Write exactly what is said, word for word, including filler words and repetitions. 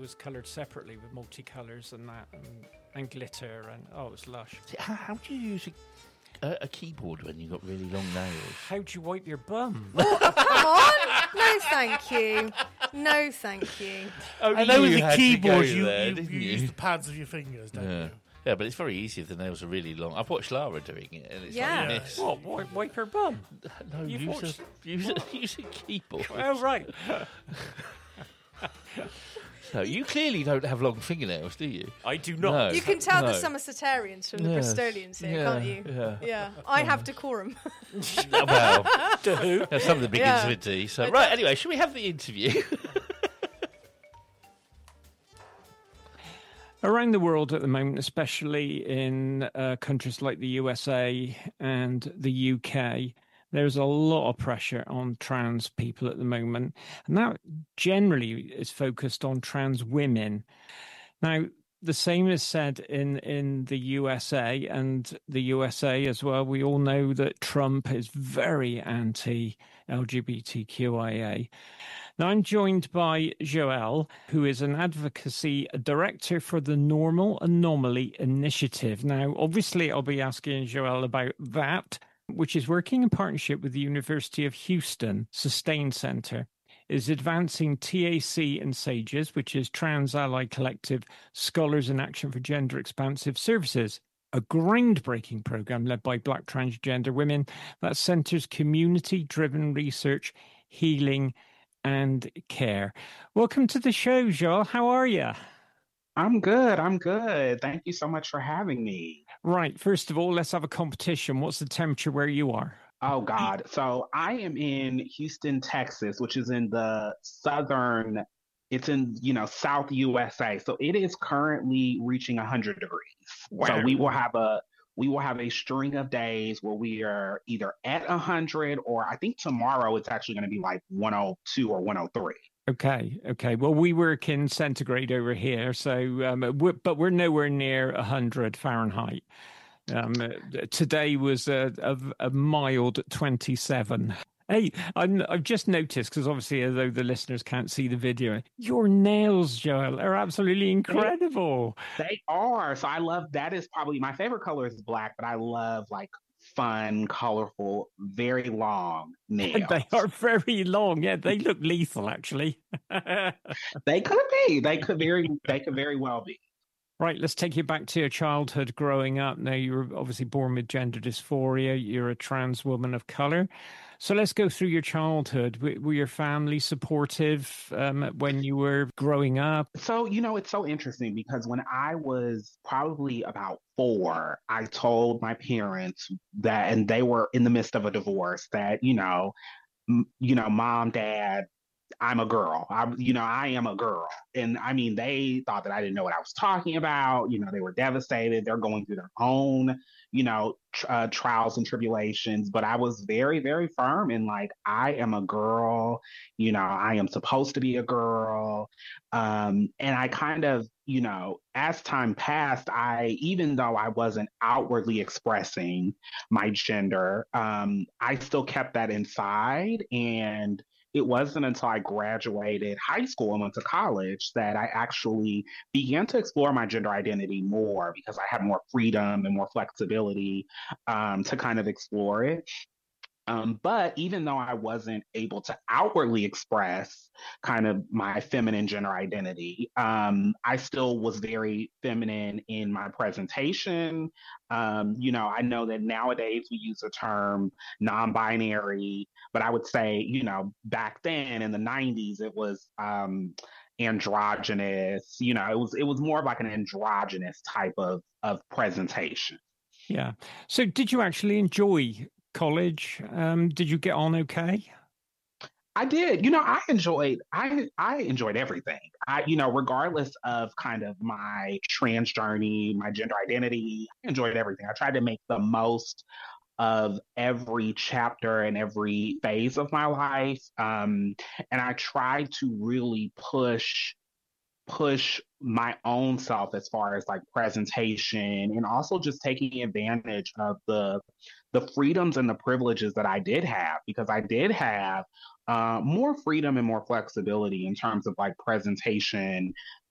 was coloured separately with multicolours and that, and, and glitter, and oh, it was lush. How, how do you use a, a, a keyboard when you've got really long nails? How do you wipe your bum? Oh, come on! No, thank you. No, thank you. Oh, I know with you the had to keyboard, go you, there, you, didn't you you? use the pads of your fingers, don't Yeah. you? Yeah, but it's very easy if the nails are really long. I've watched Lara doing it, and it's Yeah. like this. What, wipe, wipe her bum? No, You've use watched- a, use, a, use a keyboard. Oh, right. So you clearly don't have long fingernails, do you? I do not. No. You can tell No. the Somersetarians from the Yes. Bristolians here, Yeah, can't you? yeah. Yeah. I have decorum. Well, To who? yeah, some of the begins Yeah. with D. So I right, don't- anyway, should we have the interview? Around the world at the moment, especially in uh, countries like the U S A and the U K, there's a lot of pressure on trans people at the moment. And that generally is focused on trans women. Now, the same is said in, in the U S A and the U S A as well. We all know that Trump is very anti-L G B T Q I A. Now, I'm joined by Joelle, who is an advocacy director for the Normal Anomaly Initiative. Now, obviously, I'll be asking Joelle about that, which is working in partnership with the University of Houston Sustain Center, is advancing T A C and SAGES, which is Trans Ally Collective Scholars in Action for Gender Expansive Services, a groundbreaking program led by Black transgender women that centers community-driven research, healing, and care. Welcome to the show, Joelle. How are you? I'm good. I'm good. Thank you so much for having me. Right. First of all, let's have a competition. What's the temperature where you are? Oh, God. So I am in Houston, Texas, which is in the southern, it's in, you know, South U S A. So it is currently reaching one hundred degrees. Wow. So we will have a, we will have a string of days where we are either at one hundred, or I think tomorrow it's actually going to be like one oh two or one oh three. Okay. Okay. Well, we work in centigrade over here, so um, we're, but we're nowhere near one hundred Fahrenheit. Um, today was a, a, a mild twenty-seven. Hey, I'm, I've just noticed, because obviously, although the listeners can't see the video, your nails, Joelle, are absolutely incredible. They are. So I love, that is probably my favorite color is black, but I love like fun, colorful, very long nails. They are very long. Yeah, they look lethal, actually. They could be. They could very. They could very well be. Right, let's take you back to your childhood growing up. Now, you were obviously born with gender dysphoria. You're a trans woman of color. So let's go through your childhood. Were, were your family supportive um, when you were growing up? So, you know, it's so interesting because when I was probably about four, I told my parents that, and they were in the midst of a divorce, that, you know, m- you know, mom, dad, I'm a girl. I, you know, I am a girl. And I mean, they thought that I didn't know what I was talking about. You know, they were devastated. They're going through their own, you know, tr- uh, trials and tribulations. But I was very, very firm in like, I am a girl. You know, I am supposed to be a girl. Um, and I kind of, you know, as time passed, I, even though I wasn't outwardly expressing my gender, um, I still kept that inside. And it wasn't until I graduated high school and went to college that I actually began to explore my gender identity more, because I had more freedom and more flexibility um, to kind of explore it. Um, but even though I wasn't able to outwardly express kind of my feminine gender identity, um, I still was very feminine in my presentation. Um, you know, I know that nowadays we use the term non-binary, but I would say, you know, back then in the nineties, it was um, androgynous. You know, it was it was more of like an androgynous type of of presentation. Yeah. So did you actually enjoy college? Um, did you get on okay? I did. You know, I enjoyed I I enjoyed everything. I, you know, regardless of kind of my trans journey, my gender identity, I enjoyed everything. I tried to make the most of every chapter and every phase of my life. Um, and I tried to really push push my own self as far as like presentation, and also just taking advantage of the the freedoms and the privileges that I did have, because I did have uh, more freedom and more flexibility in terms of like presentation